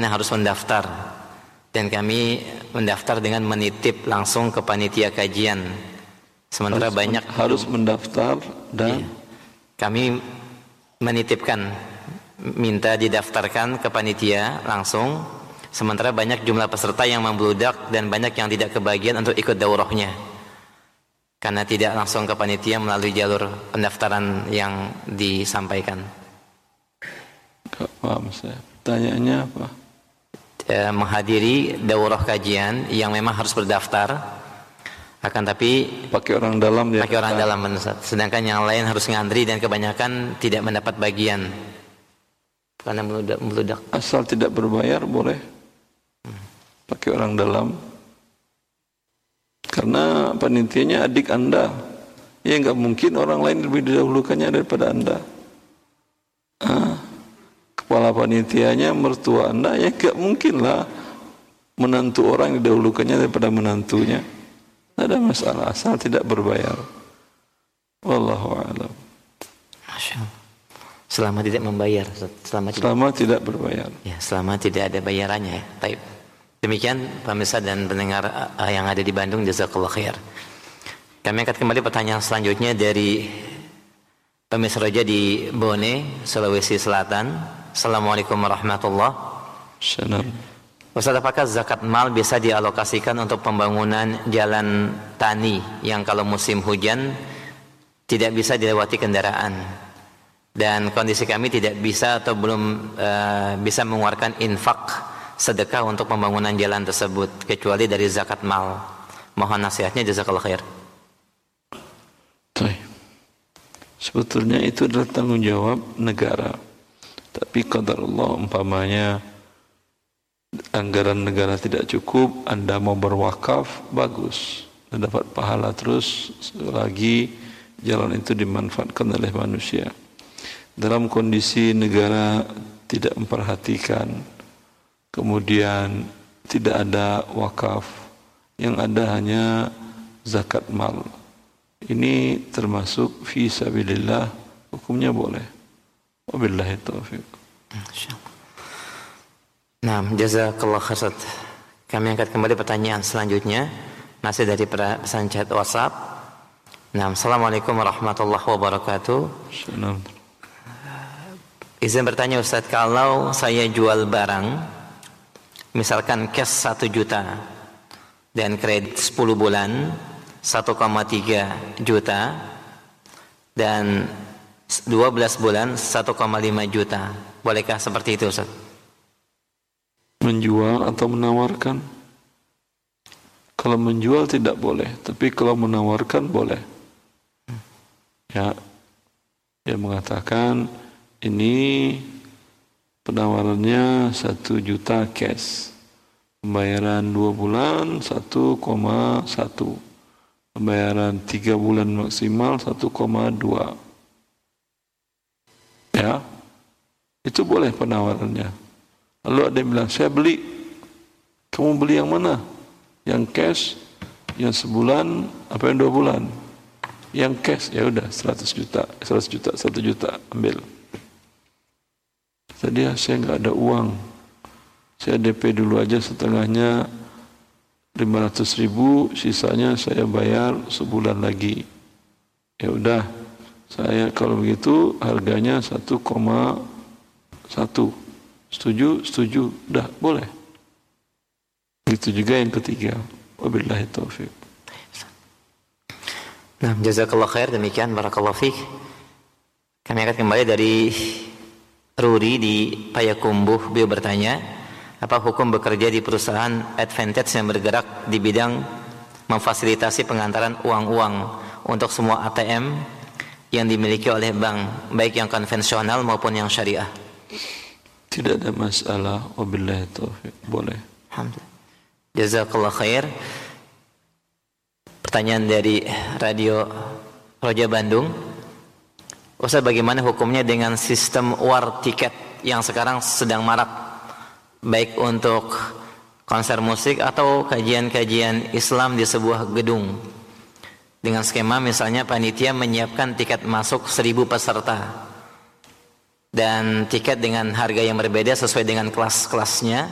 harus mendaftar, dan kami mendaftar dengan menitip langsung ke panitia kajian. Sementara harus mendaftar dan kami menitipkan, minta didaftarkan ke panitia langsung. Sementara banyak jumlah peserta yang membludak dan banyak yang tidak kebagian untuk ikut daurahnya karena tidak langsung ke panitia melalui jalur pendaftaran yang disampaikan. Gak paham saya. Pertanyaannya apa? Menghadiri daurah kajian yang memang harus berdaftar, akan tapi pakai orang dalam dia. Pakai orang dalam, sedangkan yang lain harus ngantri dan kebanyakan tidak mendapat bagian karena meludak. Asal tidak berbayar boleh. Pakai orang dalam. Karena panitianya adik Anda. Ya enggak mungkin orang lain lebih didahulukannya daripada Anda. Kepala panitianya mertua Anda, ya enggak mungkin lah menantu orang didahulukannya daripada menantunya. Tidak ada masalah asal tidak berbayar. Wallahu a'lam. Masyaallah. Selama tidak membayar, selama tidak berbayar. Ya, selama tidak ada bayarannya ya. Baik. Demikian pemirsa dan pendengar yang ada di Bandung, jazakallahu khair. Kami angkat kembali pertanyaan selanjutnya dari pemirsa Roja di Bone, Sulawesi Selatan. Assalamualaikum warahmatullahi wabarakatuh. Ustaz, apakah zakat mal bisa dialokasikan untuk pembangunan jalan tani yang kalau musim hujan tidak bisa dilewati kendaraan? Dan kondisi kami tidak bisa atau belum bisa mengeluarkan infak sedekah untuk pembangunan jalan tersebut kecuali dari zakat mal. Mohon nasihatnya, jazakallahu khair. Sebetulnya itu adalah tanggung jawab negara. Tapi qadarullah, umpamanya anggaran negara tidak cukup, Anda mau berwakaf, bagus. Anda dapat pahala terus selagi jalan itu dimanfaatkan oleh manusia. Dalam kondisi negara tidak memperhatikan, kemudian tidak ada wakaf, yang ada hanya zakat mal, ini termasuk fi sabilillah, hukumnya boleh. Wabillahi taufiq. Nah, jazakallah khair. Kami angkat kembali pertanyaan selanjutnya, masih dari pesan chat WhatsApp. Nah, Assalamualaikum warahmatullahi wabarakatuh. Izin bertanya Ustaz, kalau saya jual barang, misalkan cash 1 juta dan kredit 10 bulan 1,3 juta dan 12 bulan 1,5 juta, bolehkah seperti itu Ustaz? Menjual atau menawarkan? Kalau menjual tidak boleh, tapi kalau menawarkan boleh. Ya, dia mengatakan ini penawarannya 1 juta cash, pembayaran 2 bulan 1,1, pembayaran 3 bulan maksimal 1,2. Ya, itu boleh penawarannya. Lalu ada yang bilang, saya beli. Kamu beli yang mana? Yang cash, yang sebulan, apa yang 2 bulan? Yang cash, ya udah 100 juta, 1 juta, ambil. Tadi saya nggak ada uang, saya DP dulu aja setengahnya 500.000, sisanya saya bayar sebulan lagi. Ya udah, saya kalau begitu harganya 1,1. Setuju, udah boleh. Itu juga yang ketiga. Wabillahi taufiq. Nah, jazakallah khair, demikian barakallahu fiik. Kami akan kembali dari Ruri di Payakumbuh. Beliau bertanya, apa hukum bekerja di perusahaan Advantage yang bergerak di bidang memfasilitasi pengantaran uang-uang untuk semua ATM yang dimiliki oleh bank, baik yang konvensional maupun yang syariah? Tidak ada masalah. Wabillahi taufiq. Boleh. Alhamdulillah. Jazakallah khair. Pertanyaan dari Radio Roja Bandung. Ustaz, bagaimana hukumnya dengan sistem war tiket yang sekarang sedang marak, baik untuk konser musik atau kajian-kajian Islam di sebuah gedung, dengan skema misalnya panitia menyiapkan tiket masuk 1.000 peserta dan tiket dengan harga yang berbeda sesuai dengan kelas-kelasnya,